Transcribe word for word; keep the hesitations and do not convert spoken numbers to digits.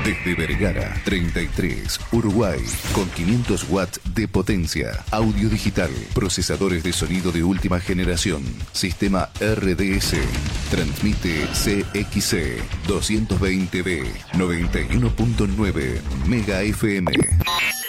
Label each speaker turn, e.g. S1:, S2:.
S1: Desde Vergara, treinta y tres, Uruguay, con quinientos watts de potencia, audio digital, procesadores de sonido de última generación, sistema R D S, transmite C X C doscientos veinte B, noventa y uno punto nueve Mega F M.